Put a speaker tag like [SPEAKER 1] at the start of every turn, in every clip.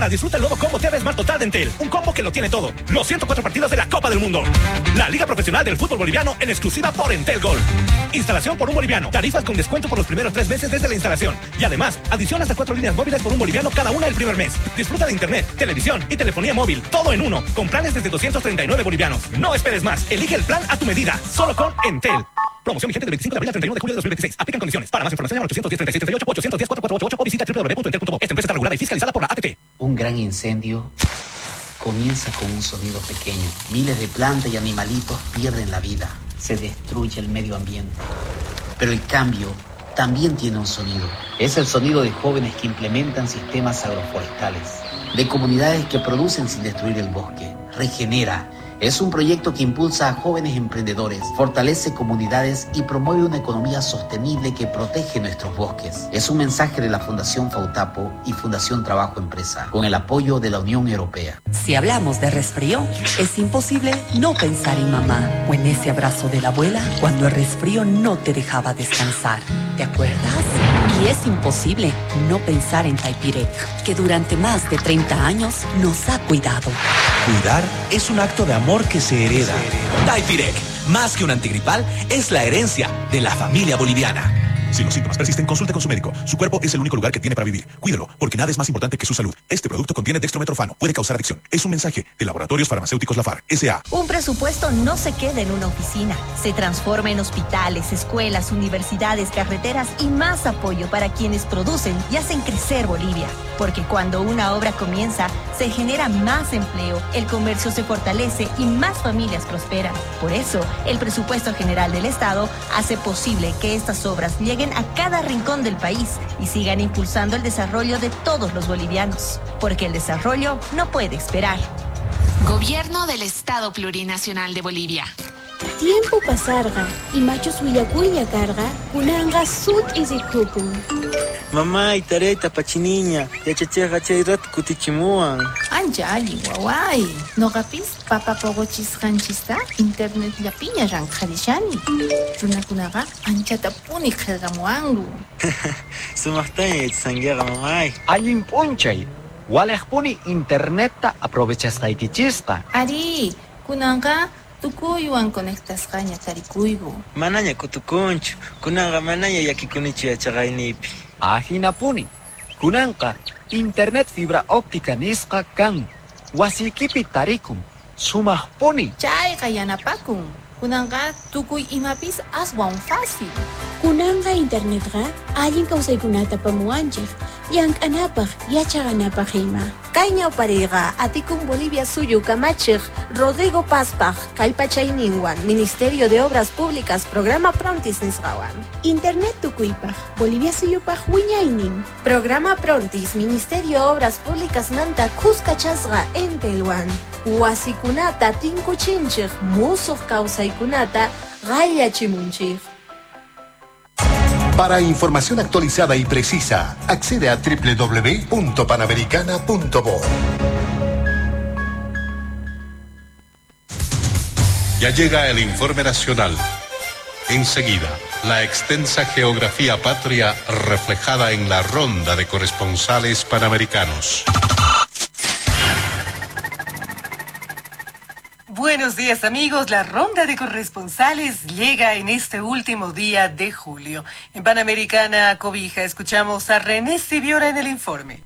[SPEAKER 1] Ahora disfruta el nuevo combo TV Smart Total de Entel. Un combo que lo tiene todo. Los 104 partidos de la Copa del Mundo. La Liga Profesional del Fútbol Boliviano en exclusiva por Entel Gold. Instalación por un boliviano. Tarifas con descuento por los primeros 3 meses desde la instalación. Y además, adición hasta 4 líneas móviles por un boliviano cada una el primer mes. Disfruta de internet, televisión y telefonía móvil. Todo en uno. Con planes desde 239 bolivianos. No esperes más. Elige el plan a tu medida. Solo con Entel. Promoción vigente del 25 de abril al 31 de julio de 2026. Aplican condiciones. Para más información, llama al 810-3638, 810-4488 o visita www.entel.bo. Esta empresa está regulada y fiscalizada por la ATT.
[SPEAKER 2] Un gran incendio comienza con un sonido pequeño. Miles de plantas y animalitos pierden la vida. Se destruye el medio ambiente. Pero el cambio también tiene un sonido. Es el sonido de jóvenes que implementan sistemas agroforestales, de comunidades que producen sin destruir el bosque. Regenera. Es un proyecto que impulsa a jóvenes emprendedores, fortalece comunidades y promueve una economía sostenible que protege nuestros bosques. Es un mensaje de la Fundación Fautapo y Fundación Trabajo Empresa, con el apoyo de la Unión Europea.
[SPEAKER 3] Si hablamos de resfrío, es imposible no pensar en mamá o en ese abrazo de la abuela cuando el resfrío no te dejaba descansar. ¿Te acuerdas? Y es imposible no pensar en Taipirec, que durante más de 30 años nos ha cuidado.
[SPEAKER 4] Cuidar es un acto de amor que se hereda. Taipirec, más que un antigripal, es la herencia de la familia boliviana. Si los síntomas persisten, consulte con su médico. Su cuerpo es el único lugar que tiene para vivir. Cuídelo, porque nada es más importante que su salud. Este producto contiene dextrometorfano. Puede causar adicción. Es un mensaje de Laboratorios Farmacéuticos Lafarc, S.A.
[SPEAKER 5] Un presupuesto no se queda en una oficina. Se transforma en hospitales, escuelas, universidades, carreteras y más apoyo para quienes producen y hacen crecer Bolivia. Porque cuando una obra comienza, se genera más empleo, el comercio se fortalece y más familias prosperan. Por eso, el presupuesto general del Estado hace posible que estas obras lleguen a cada rincón del país y sigan impulsando el desarrollo de todos los bolivianos. Porque el desarrollo no puede esperar.
[SPEAKER 6] Gobierno del Estado Plurinacional de Bolivia.
[SPEAKER 7] Tiempo pasarga y machos huillacuya carga, kunanga sut izikupun.
[SPEAKER 8] Mamá y tareta pachiniña, yachacheja chayrat kutichimuan.
[SPEAKER 9] Ancha allí guaway. No gapis papa pogochis hanchista internet yapiña ranjarishani. Runakunaga ancha tapuni khelgamuangu.
[SPEAKER 8] Sumachtaña sangiaga mamay.
[SPEAKER 10] Allin ponchay. Walejpuni interneta aprovechas taitichista.
[SPEAKER 9] Ari, kunanga tukuyuan conectas caña tarikuygu.
[SPEAKER 8] Manaña kutukunchu, kunanga manaña yakikunichu yachagaynipi.
[SPEAKER 10] Ajinapuni, kunanka internet fibra óptica nisqa kan. Wasikipi tarikum, sumajpuni.
[SPEAKER 9] Chayqa yanapakun. Kunanga tukuy imapis aswan fácil.
[SPEAKER 7] Kunanga internetqa allin kawsaykunata pamuanchik, llank'anapaq, yachaganapaq ima.
[SPEAKER 11] Kayña pariqa atikun Bolivia suyu kamachik, Rodrigo Paspaj, kallpachayninwan, Ministerio de Obras Públicas, Programa Prontis nisqawan.
[SPEAKER 7] Internet tukuypaq, Bolivia suyupaq wiñaynin.
[SPEAKER 11] Programa Prontis, Ministerio de Obras Públicas manta kuskachasqa Entelwan. Wasikunata tinkuchinchik, musuq kawsaykunata qallachimunchik.
[SPEAKER 12] Para información actualizada y precisa, accede a www.panamericana.bo.
[SPEAKER 13] Ya llega el informe nacional. Enseguida, la extensa geografía patria reflejada en la ronda de corresponsales panamericanos.
[SPEAKER 14] Buenos días amigos, la ronda de corresponsales llega en este último día de julio. En Panamericana Cobija escuchamos a René Sibiora en el informe.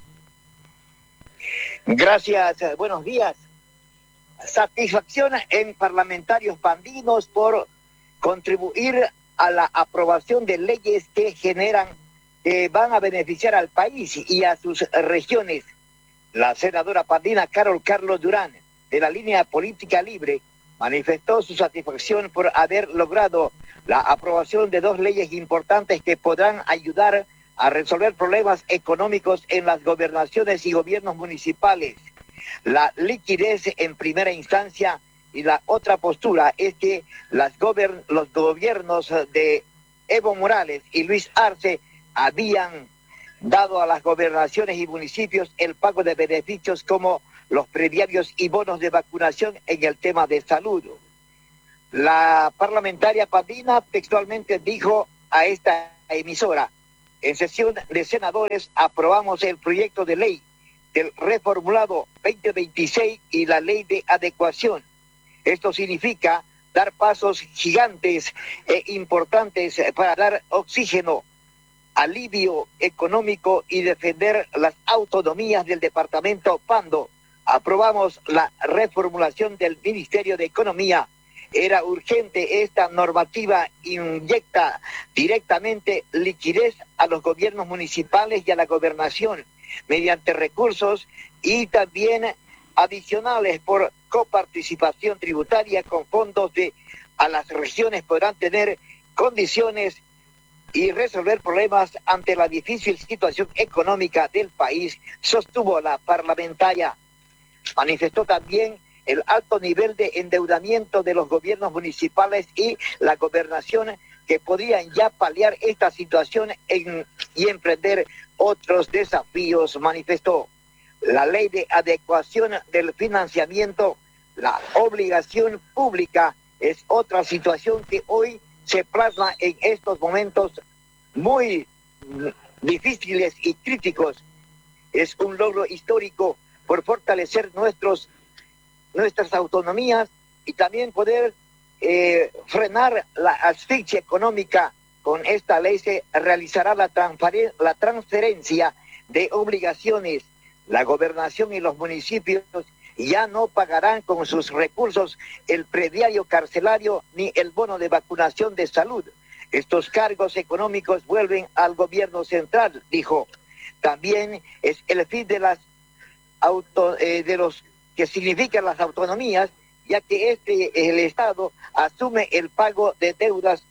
[SPEAKER 15] Gracias, buenos días. Satisfacción en parlamentarios pandinos por contribuir a la aprobación de leyes que van a beneficiar al país y a sus regiones. La senadora pandina Carol Carlos Durán, de la línea política libre, manifestó su satisfacción por haber logrado la aprobación de 2 leyes importantes que podrán ayudar a resolver problemas económicos en las gobernaciones y gobiernos municipales. La liquidez en primera instancia y la otra postura es que los gobiernos de Evo Morales y Luis Arce habían dado a las gobernaciones y municipios el pago de beneficios como los prediarios y bonos de vacunación en el tema de salud. La parlamentaria pandina textualmente dijo a esta emisora: en sesión de senadores aprobamos el proyecto de ley del reformulado 2026 y la ley de adecuación. Esto significa dar pasos gigantes e importantes para dar oxígeno, alivio económico y defender las autonomías del departamento Pando. Aprobamos la reformulación del Ministerio de Economía. Era urgente, esta normativa inyecta directamente liquidez a los gobiernos municipales y a la gobernación mediante recursos y también adicionales por coparticipación tributaria con fondos a las regiones podrán tener condiciones y resolver problemas ante la difícil situación económica del país, sostuvo la parlamentaria. Manifestó también el alto nivel de endeudamiento de los gobiernos municipales y la gobernación que podrían ya paliar esta situación y emprender otros desafíos, manifestó. La ley de adecuación del financiamiento, la obligación pública, es otra situación que hoy se plasma en estos momentos muy difíciles y críticos. Es un logro histórico por fortalecer nuestras autonomías y también poder frenar la asfixia económica. Con esta ley se realizará la transferencia de obligaciones. La gobernación y los municipios ya no pagarán con sus recursos el prediario carcelario ni el bono de vacunación de salud. Estos cargos económicos vuelven al gobierno central, dijo. También es el fin de los que significan las autonomías, ya que el Estado asume el pago de deudas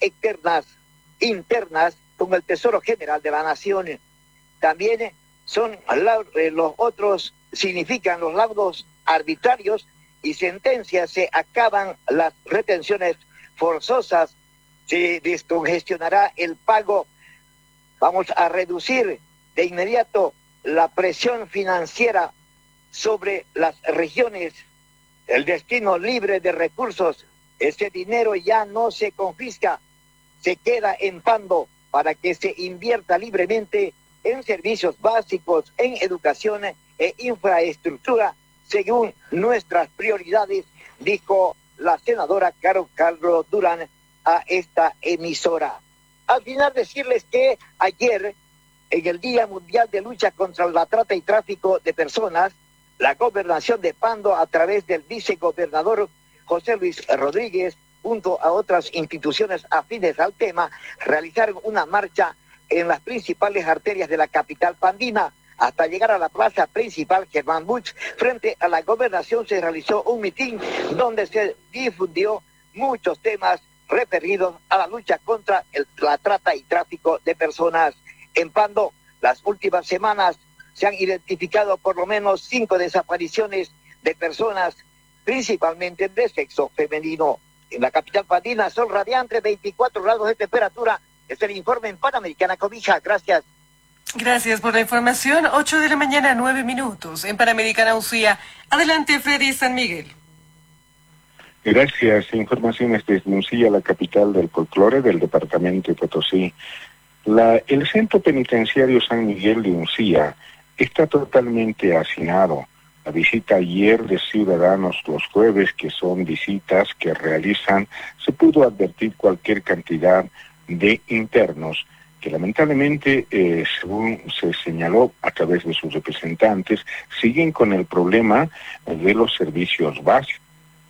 [SPEAKER 15] internas con el Tesoro General de la Nación. También son los otros, significan los laudos arbitrarios y sentencias, se acaban las retenciones forzosas, se descongestionará el pago. Vamos a reducir de inmediato la presión financiera sobre las regiones, el destino libre de recursos. Ese dinero ya no se confisca, se queda en Pando para que se invierta libremente en servicios básicos, en educación e infraestructura, según nuestras prioridades, dijo la senadora Carlos Durán a esta emisora. Al final decirles que ayer, en el Día Mundial de Lucha contra la Trata y Tráfico de Personas, la gobernación de Pando, a través del vicegobernador José Luis Rodríguez, junto a otras instituciones afines al tema, realizaron una marcha en las principales arterias de la capital pandina. Hasta llegar a la plaza principal Germán Buch, frente a la gobernación, se realizó un mitin donde se difundió muchos temas referidos a la lucha contra la trata y tráfico de personas. En Pando, las últimas semanas se han identificado por lo menos 5 desapariciones de personas, principalmente de sexo femenino. En la capital pandina, sol radiante, 24 grados de temperatura. Es el informe en Panamericana Cobija. Gracias.
[SPEAKER 14] Gracias por la información. 8 de la mañana, 9 minutos. En Panamericana Ushuaia. Adelante, Freddy San Miguel.
[SPEAKER 16] Gracias. Informaciones desde Ushuaia, la capital del folclore del departamento de Potosí. El centro penitenciario San Miguel de Ushuaia está totalmente hacinado. La visita ayer de ciudadanos los jueves, que son visitas que realizan, se pudo advertir cualquier cantidad de internos que lamentablemente, según se señaló a través de sus representantes, siguen con el problema de los servicios básicos.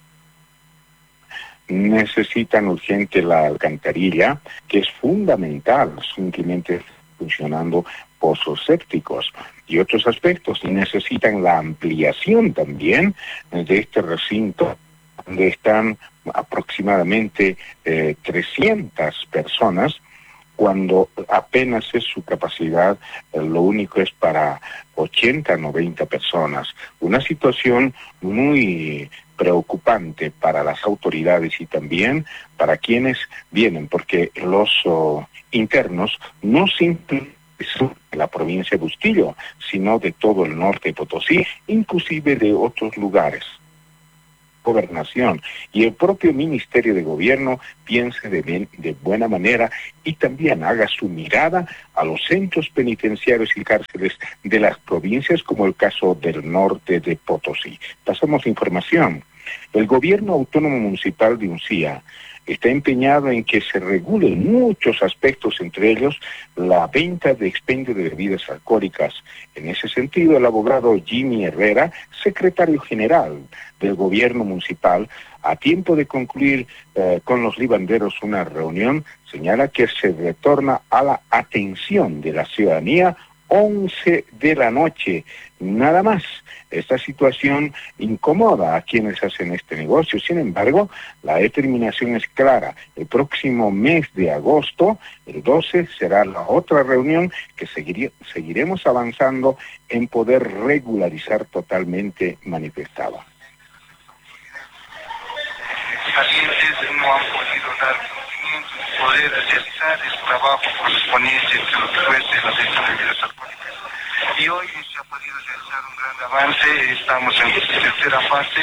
[SPEAKER 16] Necesitan urgente la alcantarilla, que es fundamental, simplemente funcionando pozos sépticos y otros aspectos, y necesitan la ampliación también de este recinto, donde están aproximadamente 300 personas, cuando apenas es su capacidad, lo único es para 80, 90 personas. Una situación muy preocupante para las autoridades y también para quienes vienen, porque los internos no simplemente son de la provincia de Bustillo, sino de todo el norte de Potosí, inclusive de otros lugares. Gobernación y el propio Ministerio de Gobierno piense de buena manera y también haga su mirada a los centros penitenciarios y cárceles de las provincias, como el caso del norte de Potosí. Pasamos información. El Gobierno Autónomo Municipal de Uncía está empeñado en que se regulen muchos aspectos, entre ellos la venta de expendio de bebidas alcohólicas. En ese sentido, el abogado Jimmy Herrera, secretario general del Gobierno Municipal, a tiempo de concluir con los libanderos una reunión, señala que se retorna a la atención de la ciudadanía 11 de la noche, nada más. Esta situación incomoda a quienes hacen este negocio. Sin embargo, la determinación es clara. El próximo mes de agosto, el 12, será la otra reunión que seguiremos avanzando en poder regularizar totalmente, manifestaba.
[SPEAKER 17] Salientes no han podido dar cumplimiento y poder realizar el trabajo correspondiente entre lo que fuese la venta de bebidas alcohólicas. Y hoy se ha podido realizar un gran avance, estamos en la tercera fase.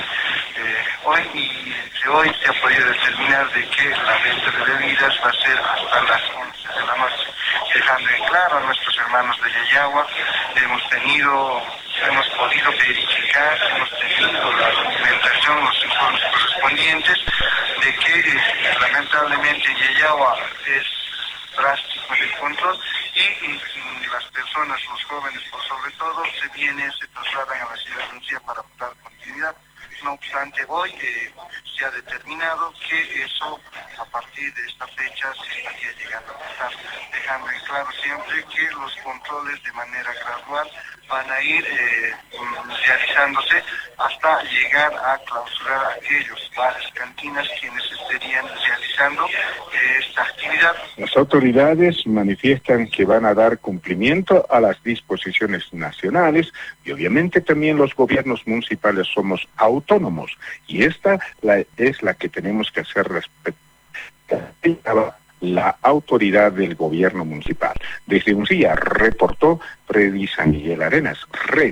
[SPEAKER 17] Hoy se ha podido determinar de que la venta de bebidas va a ser hasta las 11 de la noche, dejando en claro a nuestros hermanos de Yayagua. Hemos podido verificar, hemos tenido la documentación, los informes correspondientes de que lamentablemente en Yayagua es drástico el control y las personas, los jóvenes por sobre todo, se trasladan a la ciudad de Uncía para dar continuidad. No obstante, hoy se ha determinado que eso, a partir de esta fecha, se estaría llegando a pasar, dejando en claro siempre que los controles de manera gradual van a ir realizándose hasta llegar a clausurar aquellos bares, cantinas, quienes estarían realizando esta actividad.
[SPEAKER 16] Las autoridades manifiestan que van a dar cumplimiento a las disposiciones nacionales y obviamente también los gobiernos municipales somos autónomos y esta es la que tenemos que hacer respetar la autoridad del gobierno municipal. Desde Uncía reportó Freddy San Miguel Arenas, Red.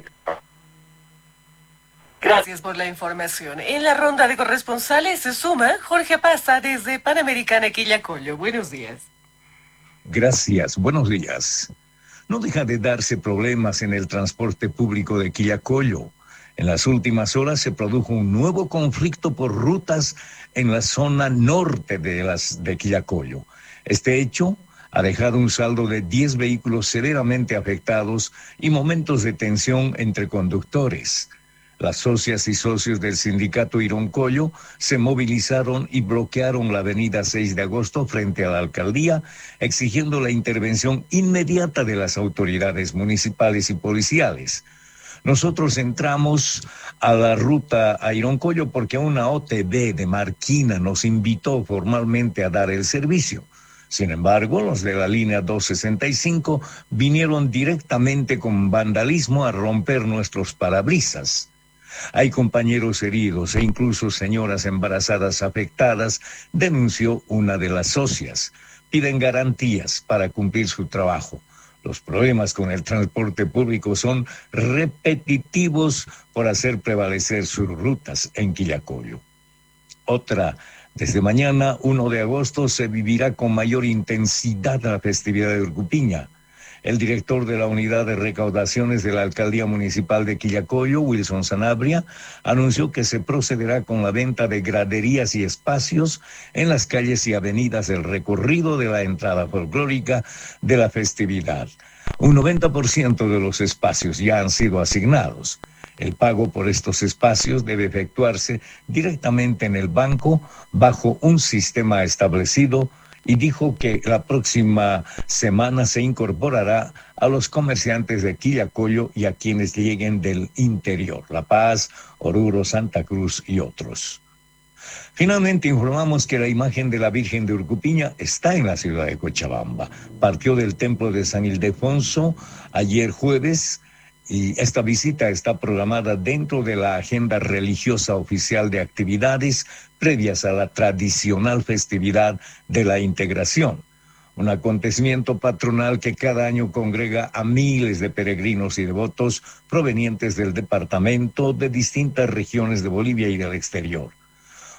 [SPEAKER 14] Gracias por la información. En la ronda de corresponsales se suma Jorge Pasa desde Panamericana Quillacollo. Buenos días.
[SPEAKER 18] Gracias, buenos días. No deja de darse problemas en el transporte público de Quillacollo. En las últimas horas se produjo un nuevo conflicto por rutas en la zona norte de Quillacollo. Este hecho ha dejado un saldo de 10 vehículos severamente afectados y momentos de tensión entre conductores. Las socias y socios del sindicato Ironcollo se movilizaron y bloquearon la avenida 6 de agosto frente a la alcaldía, exigiendo la intervención inmediata de las autoridades municipales y policiales. Nosotros entramos a la ruta a Ironcollo porque una OTB de Marquina nos invitó formalmente a dar el servicio. Sin embargo, los de la línea 265 vinieron directamente con vandalismo a romper nuestros parabrisas. Hay compañeros heridos e incluso señoras embarazadas afectadas, denunció una de las socias. Piden garantías para cumplir su trabajo. Los problemas con el transporte público son repetitivos por hacer prevalecer sus rutas en Quillacollo. Desde mañana, 1 de agosto, se vivirá con mayor intensidad la festividad de Urcupiña. El director de la Unidad de Recaudaciones de la Alcaldía Municipal de Quillacollo, Wilson Sanabria, anunció que se procederá con la venta de graderías y espacios en las calles y avenidas del recorrido de la entrada folclórica de la festividad. Un 90% de los espacios ya han sido asignados. El pago por estos espacios debe efectuarse directamente en el banco bajo un sistema establecido y dijo que la próxima semana se incorporará a los comerciantes de Quillacollo y a quienes lleguen del interior, La Paz, Oruro, Santa Cruz y otros. Finalmente informamos que la imagen de la Virgen de Urcupiña está en la ciudad de Cochabamba. Partió del templo de San Ildefonso ayer jueves y esta visita está programada dentro de la agenda religiosa oficial de actividades previas a la tradicional festividad de la Integración, un acontecimiento patronal que cada año congrega a miles de peregrinos y devotos provenientes del departamento, de distintas regiones de Bolivia y del exterior.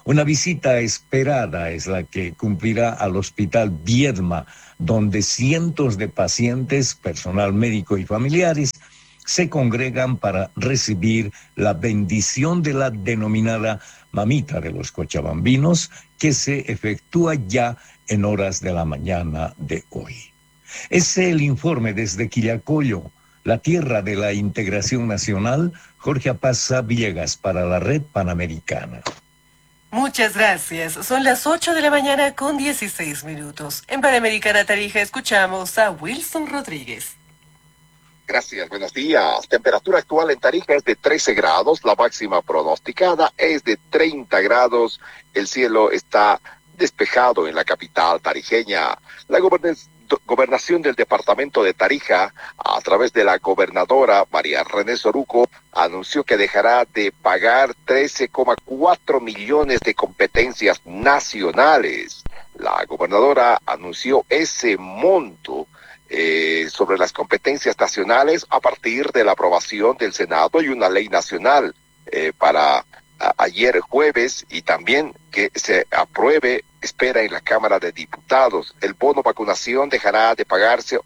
[SPEAKER 18] Una visita esperada es la que cumplirá al Hospital Viedma, donde cientos de pacientes, personal médico y familiares se congregan para recibir la bendición de la denominada Mamita de los Cochabambinos, que se efectúa ya en horas de la mañana de hoy. Ese es el informe desde Quillacollo, la tierra de la integración nacional. Jorge Apaza Villegas para la Red Panamericana.
[SPEAKER 14] Muchas gracias. Son las 8 de la mañana con 16 minutos. En Panamericana Tarija escuchamos a Wilson Rodríguez.
[SPEAKER 19] Gracias, buenos días. Temperatura actual en Tarija es de 13 grados, la máxima pronosticada es de 30 grados. El cielo está despejado en la capital tarijeña. La gobernación del departamento de Tarija, a través de la gobernadora María René Soruco, anunció que dejará de pagar 13,4 millones de competencias nacionales. La gobernadora anunció ese monto sobre las competencias nacionales a partir de la aprobación del Senado y una ley nacional para ayer jueves, y también que se apruebe, espera en la Cámara de Diputados. El bono vacunación dejará de pagarse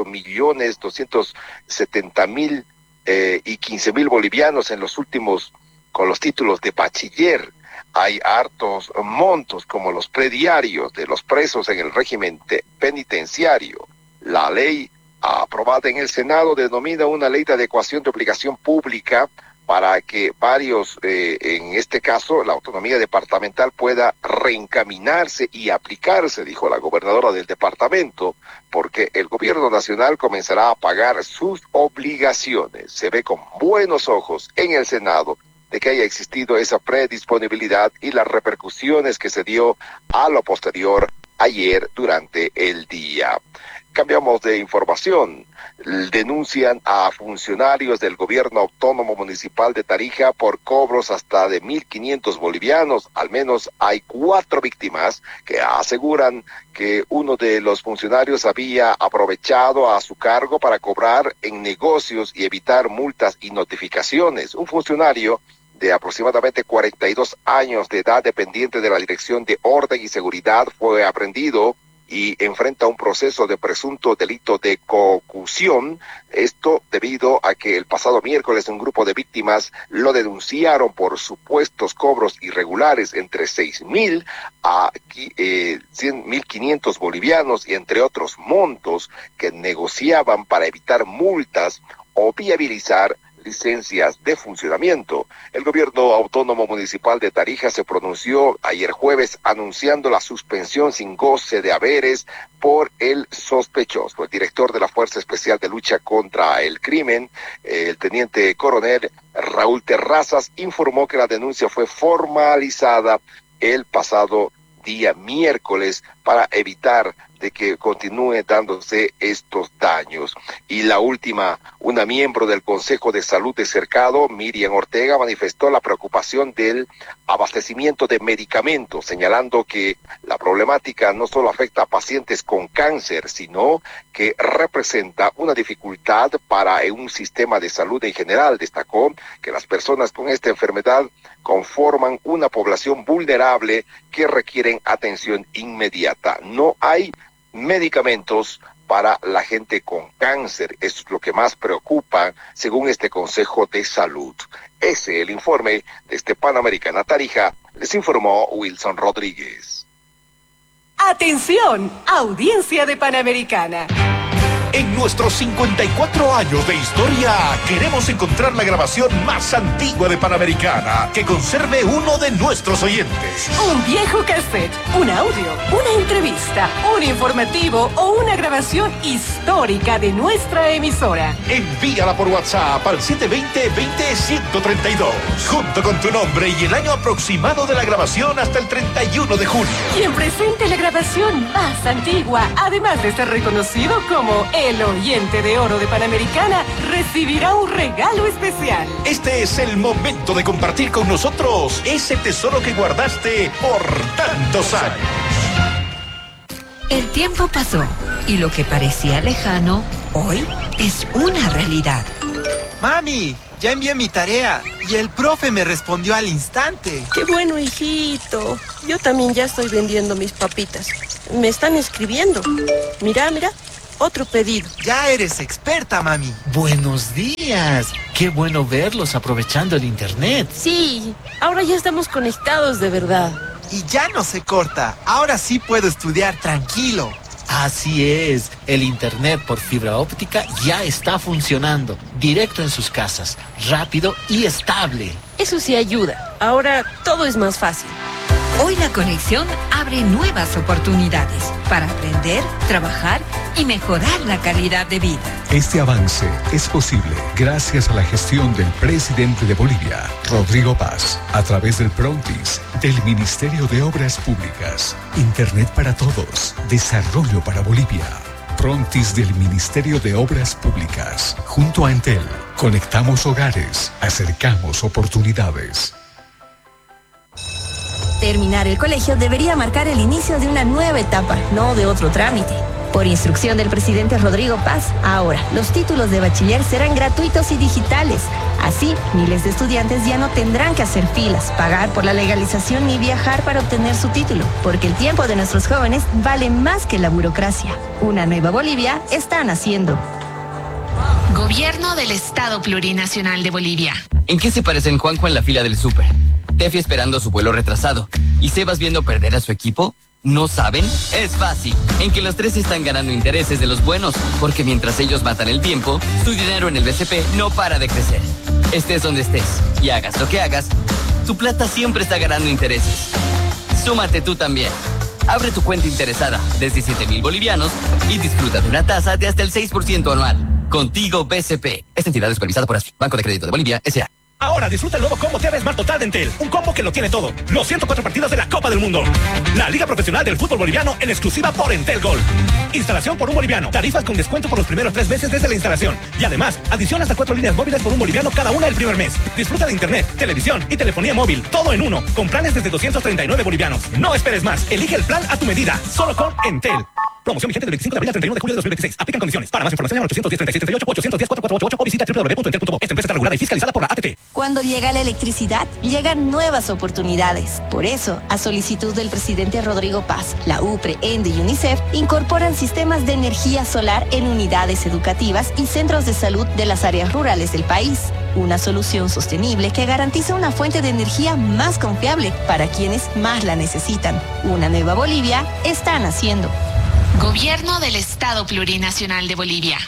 [SPEAKER 19] 8.270.000 y 15.000 bolivianos en los últimos, con los títulos de bachiller. Hay hartos montos como los prediarios de los presos en el régimen penitenciario. La ley aprobada en el Senado denomina una ley de adecuación de obligación pública para que varios, en este caso, la autonomía departamental pueda reencaminarse y aplicarse, dijo la gobernadora del departamento, porque el gobierno nacional comenzará a pagar sus obligaciones. Se ve con buenos ojos en el Senado de que haya existido esa predisponibilidad y las repercusiones que se dio a lo posterior ayer durante el día. Cambiamos de información. Denuncian a funcionarios del gobierno autónomo municipal de Tarija por cobros hasta de 1.500 bolivianos. Al menos hay 4 víctimas que aseguran que uno de los funcionarios había aprovechado a su cargo para cobrar en negocios y evitar multas y notificaciones. Un funcionario de aproximadamente 42 años de edad, dependiente de la Dirección de Orden y Seguridad, fue aprehendido y enfrenta un proceso de presunto delito de concusión. Esto debido a que el pasado miércoles un grupo de víctimas lo denunciaron por supuestos cobros irregulares entre 6.000 a 1.500 bolivianos y entre otros montos que negociaban para evitar multas o viabilizar licencias de funcionamiento. El gobierno autónomo municipal de Tarija se pronunció ayer jueves anunciando la suspensión sin goce de haberes por el sospechoso. El director de la Fuerza Especial de Lucha contra el Crimen, el teniente coronel Raúl Terrazas, informó que la denuncia fue formalizada el pasado día miércoles para evitar de que continúe dándose estos daños. Y la última, una miembro del Consejo de Salud de Cercado, Miriam Ortega, manifestó la preocupación del abastecimiento de medicamentos, señalando que la problemática no solo afecta a pacientes con cáncer, sino que representa una dificultad para un sistema de salud en general. Destacó que las personas con esta enfermedad conforman una población vulnerable que requieren atención inmediata. No hay medicamentos para la gente con cáncer. Eso es lo que más preocupa, según este Consejo de Salud. Ese es el informe desde Panamericana Tarija. Les informó Wilson Rodríguez.
[SPEAKER 14] ¡Atención! Audiencia de Panamericana.
[SPEAKER 1] En nuestros 54 años de historia, queremos encontrar la grabación más antigua de Panamericana que conserve uno de nuestros oyentes.
[SPEAKER 14] Un viejo cassette, un audio, una entrevista, un informativo o una grabación histórica de nuestra emisora.
[SPEAKER 1] Envíala por WhatsApp al 720-20-132, junto con tu nombre y el año aproximado de la grabación hasta el 31 de junio.
[SPEAKER 14] Quien presente la grabación más antigua, además de ser reconocido como el oyente de oro de Panamericana, recibirá un regalo especial.
[SPEAKER 1] Este es el momento de compartir con nosotros ese tesoro que guardaste por tantos años.
[SPEAKER 3] El tiempo pasó y lo que parecía lejano, hoy es una realidad.
[SPEAKER 8] Mami, ya envié mi tarea
[SPEAKER 20] Y el profe me respondió al instante.
[SPEAKER 21] Qué bueno, hijito. Yo también ya estoy vendiendo mis papitas. Me están escribiendo. Mira, otro pedido.
[SPEAKER 20] Ya eres experta, mami.
[SPEAKER 22] Buenos días. Qué bueno verlos aprovechando el internet.
[SPEAKER 21] Sí, ahora ya estamos conectados de verdad.
[SPEAKER 20] Y ya no se corta. Ahora sí puedo estudiar tranquilo.
[SPEAKER 22] Así es, el internet por fibra óptica ya está funcionando, directo en sus casas, rápido y estable.
[SPEAKER 21] Eso sí ayuda, ahora todo es más fácil.
[SPEAKER 23] Hoy la conexión abre nuevas oportunidades para aprender, trabajar y mejorar la calidad de vida.
[SPEAKER 24] Este avance es posible gracias a la gestión del presidente de Bolivia, Rodrigo Paz, a través del Prontis, del Ministerio de Obras Públicas. Internet para todos, desarrollo para Bolivia. Prontis del Ministerio de Obras Públicas. Junto a Entel, conectamos hogares, acercamos oportunidades.
[SPEAKER 5] Terminar el colegio debería marcar el inicio de una nueva etapa, no de otro trámite. Por instrucción del presidente Rodrigo Paz, ahora los títulos de bachiller serán gratuitos y digitales. Así, miles de estudiantes ya no tendrán que hacer filas, pagar por la legalización ni viajar para obtener su título, porque el tiempo de nuestros jóvenes vale más que la burocracia. Una nueva Bolivia está naciendo.
[SPEAKER 6] Gobierno del Estado Plurinacional de Bolivia.
[SPEAKER 25] ¿En qué se parecen Juanjo en la fila del súper? Tefi esperando su vuelo retrasado y Sebas viendo perder a su equipo. ¿No saben? Es fácil. En que los tres están ganando intereses de los buenos, porque mientras ellos matan el tiempo, tu dinero en el BCP no para de crecer. Estés donde estés y hagas lo que hagas, tu plata siempre está ganando intereses. Súmate tú también. Abre tu cuenta interesada de 17,000 bolivianos y disfruta de una tasa de hasta el 6% anual. Contigo BCP. Esta entidad es supervisada por ASFI, Banco de Crédito de Bolivia, S.A.
[SPEAKER 1] Ahora disfruta el nuevo combo TV Smart Total de Entel. Un combo que lo tiene todo. Los 104 partidos de la Copa del Mundo. La Liga Profesional del Fútbol Boliviano en exclusiva por Entel Gold. Instalación por un boliviano. Tarifas con descuento por los primeros 3 meses desde la instalación. Y además, adición hasta 4 líneas móviles por un boliviano cada una el primer mes. Disfruta de internet, televisión y telefonía móvil. Todo en uno. Con planes desde 239 bolivianos. No esperes más. Elige el plan a tu medida. Solo con Entel. Promoción vigente del 25 de abril al 31 de julio de 2026. Aplican condiciones. Para más información, llama 810-3638, 810-4488 o visita www.entel.bo. Esta empresa está regulada y fiscalizada por la ATT.
[SPEAKER 5] Cuando llega la electricidad, llegan nuevas oportunidades. Por eso, a solicitud del presidente Rodrigo Paz, la UPRE, ENDE y UNICEF incorporan sistemas de energía solar en unidades educativas y centros de salud de las áreas rurales del país. Una solución sostenible que garantiza una fuente de energía más confiable para quienes más la necesitan. Una nueva Bolivia está naciendo.
[SPEAKER 6] Gobierno del Estado Plurinacional de Bolivia.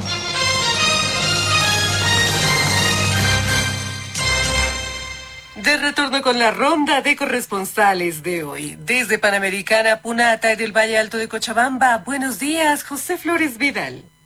[SPEAKER 14] De retorno con la ronda de corresponsales de hoy. Desde Panamericana, Punata y del Valle Alto de Cochabamba, buenos días, José Flores Vidal.